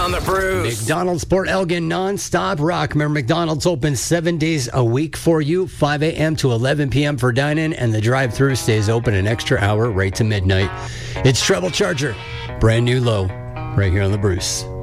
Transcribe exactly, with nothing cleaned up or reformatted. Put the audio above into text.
on the Bruce. McDonald's Port Elgin non-stop rock. Remember, McDonald's open seven days a week for you, five a.m. to eleven p.m. for dine-in, and the drive-thru stays open an extra hour right to midnight. It's Treble Charger, brand new low, right here on the Bruce.